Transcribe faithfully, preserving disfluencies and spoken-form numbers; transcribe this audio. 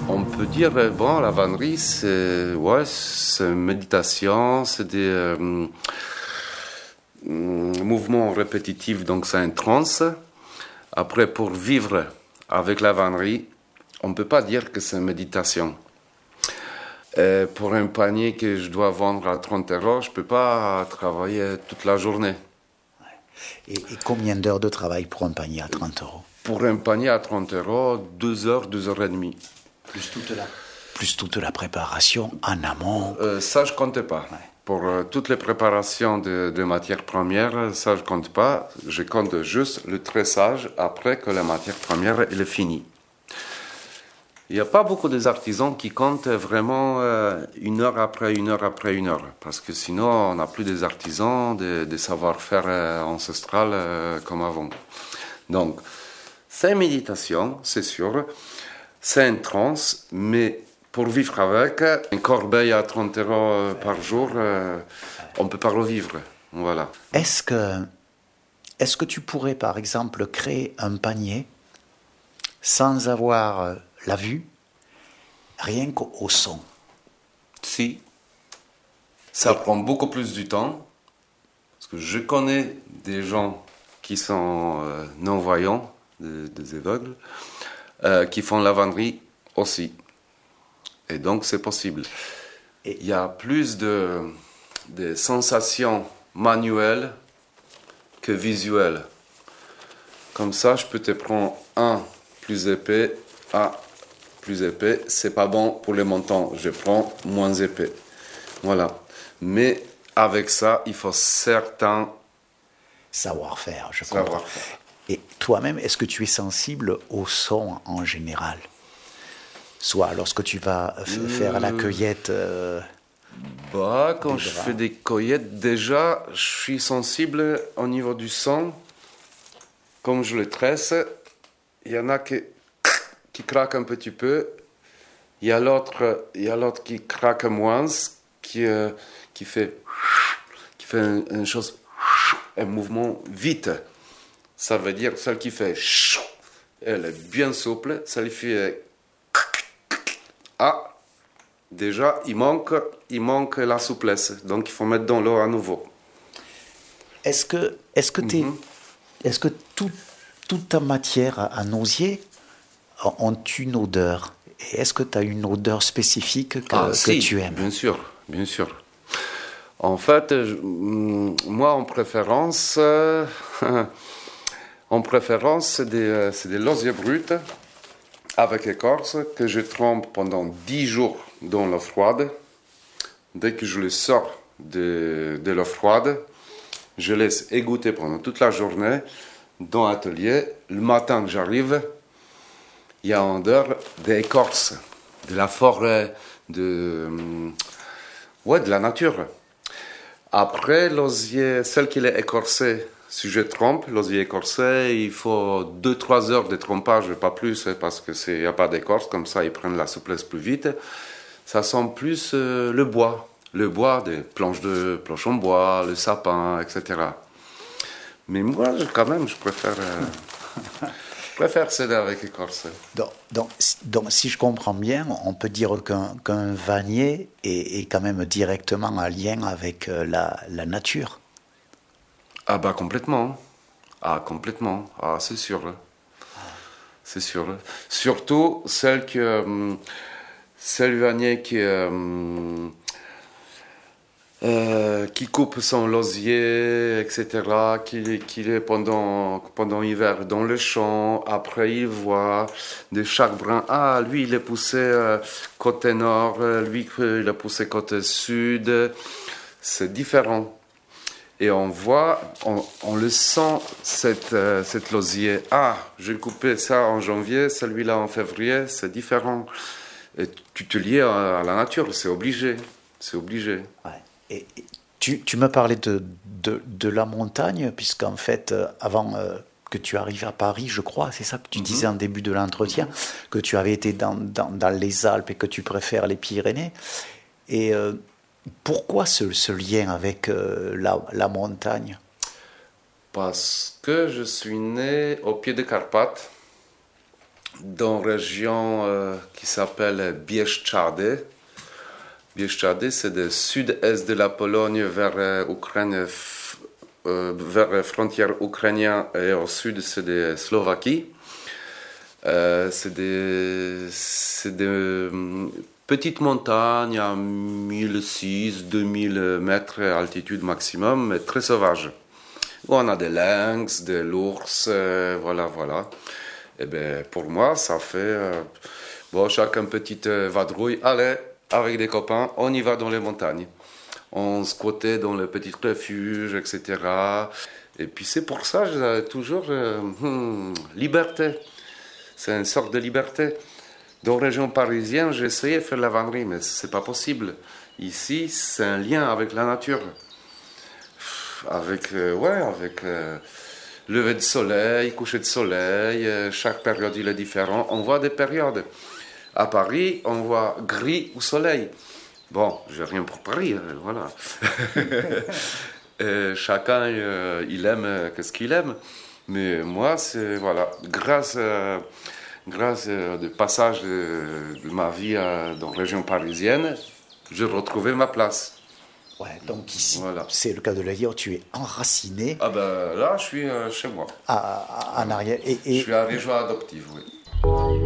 On peut dire, bon, la vannerie, c'est, ouais, c'est une méditation, c'est des euh, mouvements répétitifs, donc c'est un trance. Après, pour vivre avec la vannerie, on ne peut pas dire que c'est une méditation. Et pour un panier que je dois vendre à trente euros, je ne peux pas travailler toute la journée. Et, et combien d'heures de travail pour un panier à trente euros? Pour un panier à trente euros, deux heures, deux heures et demie. Plus toute la, plus toute la préparation en amont. Euh, ça, je ne compte pas. Ouais. Pour euh, toutes les préparations de, de matières premières, ça, je ne compte pas. Je compte juste le tressage après que la matière première elle est finie. Il n'y a pas beaucoup d'artisans qui comptent vraiment euh, une heure après une heure après une heure. Parce que sinon, on n'a plus des artisans, des, des savoir-faire euh, ancestral euh, comme avant. Donc, c'est une méditation, c'est sûr. C'est un trance, mais pour vivre avec, une corbeille à trente euros par jour, euh, on ne peut pas revivre. Voilà. Est-ce que, est-ce que tu pourrais, par exemple, créer un panier sans avoir la vue, rien qu'au son? Si. Ça Et... prend beaucoup plus du temps, parce que je connais des gens qui sont euh, non-voyants, des, des aveugles, Euh, qui font la vannerie aussi. Et donc, c'est possible. Et il y a plus de, de sensations manuelles que visuelles. Comme ça, je peux te prendre un plus épais, un plus épais. C'est pas bon pour les montants. Je prends moins épais. Voilà. Mais avec ça, il faut certain savoir-faire, je savoir comprends. Faire. Et toi-même, est-ce que tu es sensible au son en général? Soit lorsque tu vas f- faire la cueillette. Euh, bah, quand je fais des cueillettes, déjà, je suis sensible au niveau du son. Comme je le tresse, il y en a qui, qui craquent un petit peu. Il y a l'autre, il y a l'autre qui craque moins, qui, euh, qui fait, qui fait une, une chose, un mouvement vite. Ça veut dire, celle qui fait elle est bien souple, celle qui fait ah, déjà, il manque, il manque la souplesse, donc il faut mettre dans l'eau à nouveau. Est-ce que, est-ce que, t'es, mm-hmm. est-ce que tout, toute ta matière en osier ont une odeur? Et est-ce que tu as une odeur spécifique que, ah, que si, tu aimes? Bien sûr, bien sûr. En fait, je, moi, en préférence, euh, en préférence, c'est des, c'est des losiers bruts avec écorce que je trempe pendant dix jours dans l'eau froide. Dès que je les sors de, de l'eau froide, je laisse égoutter pendant toute la journée dans l'atelier. Le matin que j'arrive, il y a une odeur d'écorce, de la forêt, de, ouais, de la nature. Après, l'osier, celle qui est écorcée, si je trempe, l'osier écorcé, il faut deux à trois heures de trempage, pas plus, parce qu'il n'y a pas d'écorce, comme ça ils prennent la souplesse plus vite. Ça sent plus euh, le bois, le bois, des planches, de, planches en bois, le sapin, et cetera. Mais moi, je, quand même, je préfère, euh, je préfère céder avec écorce. Donc, donc, donc, si je comprends bien, on peut dire qu'un, qu'un vannier est, est quand même directement en lien avec la, la nature. Ah bah complètement. Ah complètement. Ah c'est sûr. C'est sûr. Surtout celle que celle vannier qui euh, euh, qui coupe son losier, et cetera. Qui qui est pendant pendant l'hiver dans le champ. Après il voit de chaque brin. Ah lui il est poussé euh, côté nord. Lui il est poussé côté sud. C'est différent. Et on voit, on, on le sent, cette, euh, cette losier. Ah, j'ai coupé ça en janvier, celui-là en février, c'est différent. Et tu te lies à, à la nature, c'est obligé. C'est obligé. Ouais. Et, et tu, tu me parlais de, de, de la montagne, puisqu'en fait, euh, avant euh, que tu arrives à Paris, je crois, c'est ça que tu mm-hmm. disais en début de l'entretien, mm-hmm. que tu avais été dans, dans, dans les Alpes et que tu préfères les Pyrénées. Et euh, pourquoi ce, ce lien avec euh, la, la montagne? Parce que je suis né au pied des Carpates, dans une région euh, qui s'appelle Bieszczady. Bieszczady, c'est le sud-est de la Pologne vers euh, Ukraine, f- euh, vers la frontière ukrainienne, et au sud, c'est de Slovaquie. Euh, c'est des, c'est des euh, petites montagnes à mille six cents, deux mille mètres d'altitude maximum, mais très sauvages. Où on a des lynx, des ours, euh, voilà, voilà. Et ben pour moi, ça fait euh, bon, chacun petite euh, vadrouille. Allez, avec des copains, on y va dans les montagnes. On squattait dans les petits refuges, et cetera. Et puis c'est pour ça que j'ai toujours euh, hmm, liberté. C'est une sorte de liberté. Dans la région parisienne, j'ai essayé de faire la vannerie, mais c'est pas possible. Ici, c'est un lien avec la nature. Avec, euh, ouais, avec euh, lever de soleil, coucher de soleil, euh, chaque période il est différent. On voit des périodes. À Paris, on voit gris ou soleil. Bon, j'ai rien pour Paris, hein, voilà. Et chacun, euh, il aime euh, qu'est-ce qu'il aime. Mais moi, c'est, voilà, grâce, euh, grâce euh, au passage de, de ma vie euh, dans la région parisienne, j'ai retrouvé ma place. Ouais, donc ici, Voilà. c'est le cas de le dire, tu es enraciné Ah ben là, je suis euh, chez moi. à- à- en arrière. Et, Je et suis à région adoptive, oui.